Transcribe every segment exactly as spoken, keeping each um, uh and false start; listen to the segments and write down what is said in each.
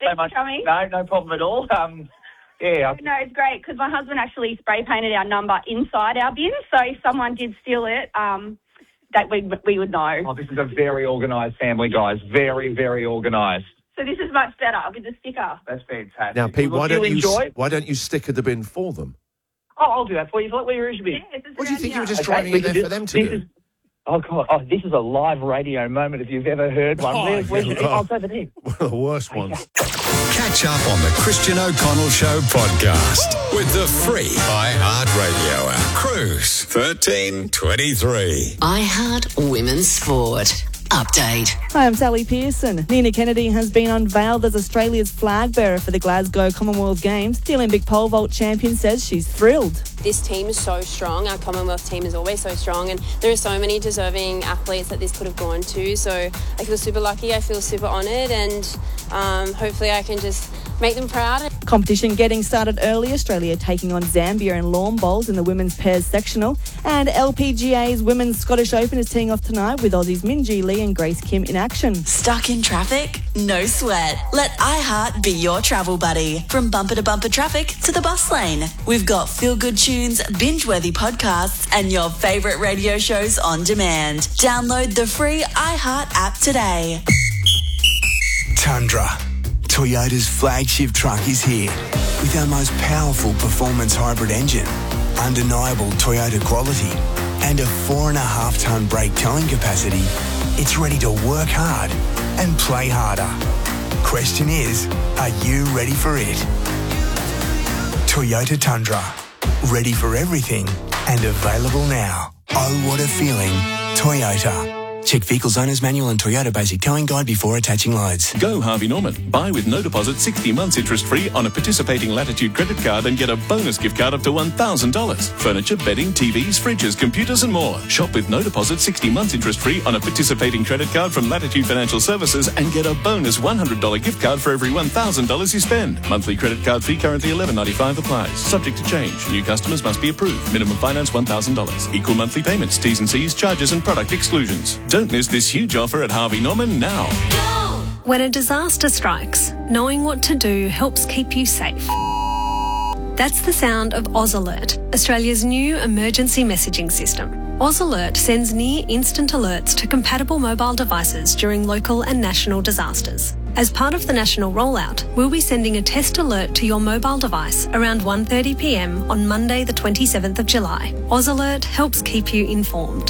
so much. Coming. No, no problem at all. Um, yeah. I... No, it's great because my husband actually spray painted our number inside our bin, so if someone did steal it, um, that we we would know. Oh, this is a very organised family, guys. Very, very organised. So this is much better with the sticker. That's fantastic. Now, Pete, Well, why do don't you enjoy? why don't you sticker the bin for them? Oh, I'll do that for you. What where is your bin? Yeah, it's What do you think you were just Okay, driving we in can there do- for them to this do? is- Oh, God. Oh, this is a live radio moment if you've ever heard one. Oh, Where's, where's yeah. your, I'll over there. One of the worst ones. Catch up on the Christian O'Connell Show podcast with the free iHeartRadio app. Cruise thirteen twenty-three. iHeart Women's Sport. Update. Hi, I'm Sally Pearson. Nina Kennedy has been unveiled as Australia's flag bearer for the Glasgow Commonwealth Games. The Olympic pole vault champion says she's thrilled. This team is so strong. Our Commonwealth team is always so strong, and there are so many deserving athletes that this could have gone to. So I feel super lucky. I feel super honoured, and um, hopefully I can just make them proud. Competition getting started early. Australia taking on Zambia in lawn bowls in the women's pairs sectional. And L P G A's Women's Scottish Open is teeing off tonight with Aussies Minjee Lee and Grace Kim in action. Stuck in traffic? No sweat. Let iHeart be your travel buddy. From bumper to bumper traffic to the bus lane. We've got feel-good tunes, binge-worthy podcasts, and your favourite radio shows on demand. Download the free iHeart app today. Tundra. Toyota's flagship truck is here with our most powerful performance hybrid engine, undeniable Toyota quality, and a four and a half tonne brake towing capacity. It's ready to work hard and play harder. Question is, are you ready for it? Toyota Tundra. Ready for everything and available now. Oh, what a feeling. Toyota. Check Vehicles Owner's Manual and Toyota Basic Towing Guide before attaching loads. Go Harvey Norman. Buy with no deposit sixty months interest-free on a participating Latitude credit card and get a bonus gift card up to one thousand dollars. Furniture, bedding, T Vs, fridges, computers and more. Shop with no deposit sixty months interest-free on a participating credit card from Latitude Financial Services and get a bonus one hundred dollars gift card for every one thousand dollars you spend. Monthly credit card fee currently eleven ninety-five applies. Subject to change. New customers must be approved. Minimum finance one thousand dollars. Equal monthly payments. T's and C's, charges and product exclusions. Don't miss this huge offer at Harvey Norman now. When a disaster strikes, knowing what to do helps keep you safe. That's the sound of Oz Alert, Australia's new emergency messaging system. Oz Alert sends near instant alerts to compatible mobile devices during local and national disasters. As part of the national rollout, we'll be sending a test alert to your mobile device around one thirty p m on Monday the twenty-seventh of July. Oz Alert helps keep you informed.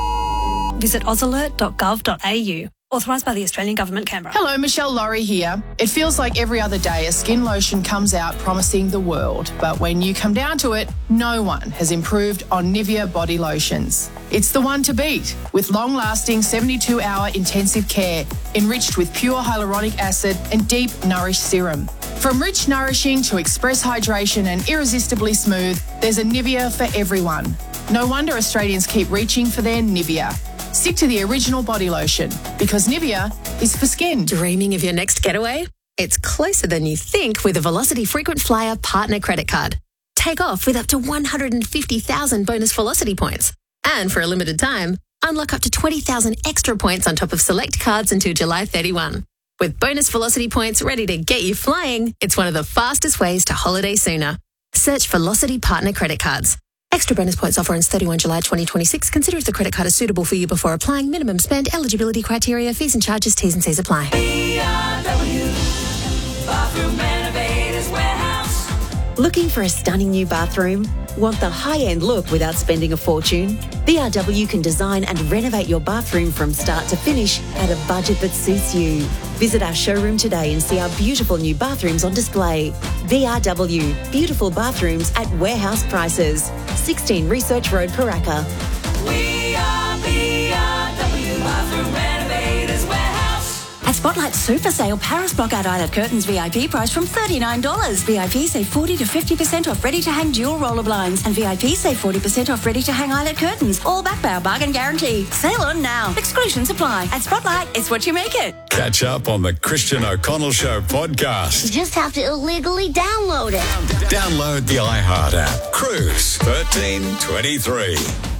Visit oz alert dot gov dot a u. Authorised by the Australian Government, Canberra. Hello, Michelle Laurie here. It feels like every other day a skin lotion comes out promising the world. But when you come down to it, no one has improved on Nivea body lotions. It's the one to beat, with long-lasting seventy-two hour intensive care, enriched with pure hyaluronic acid and deep Nourish serum. From rich nourishing to express hydration and irresistibly smooth, there's a Nivea for everyone. No wonder Australians keep reaching for their Nivea. Stick to the original body lotion, because Nivea is for skin. Dreaming of your next getaway? It's closer than you think with a Velocity Frequent Flyer Partner Credit Card. Take off with up to one hundred fifty thousand bonus Velocity points. And for a limited time, unlock up to twenty thousand extra points on top of select cards until July thirty-first. With bonus Velocity points ready to get you flying, it's one of the fastest ways to holiday sooner. Search Velocity Partner Credit Cards. Extra bonus points offer ends thirty-first of July twenty twenty-six. Consider if the credit card is suitable for you before applying. Minimum spend, eligibility criteria, fees and charges, T's and C's apply. B R W Bathroom Renovators Warehouse. Looking for a stunning new bathroom? Want the high-end look without spending a fortune? B R W can design and renovate your bathroom from start to finish at a budget that suits you. Visit our showroom today and see our beautiful new bathrooms on display. B R W, beautiful bathrooms at warehouse prices. sixteen Research Road, Paraka. We are B R W Bathroom Renovators Warehouse. At Spotlight Super Sale, Paris Blockout Eyelet Curtains V I P price from thirty-nine dollars. V I P save forty to fifty percent off ready-to-hang dual roller blinds. And V I P save forty percent off ready-to-hang eyelet curtains. All backed by our bargain guarantee. Sale on now. Exclusions apply. At Spotlight, it's what you make it. Catch up on the Christian O'Connell Show podcast. You just have to illegally download it. Download the iHeart app. Cruise thirteen twenty-three.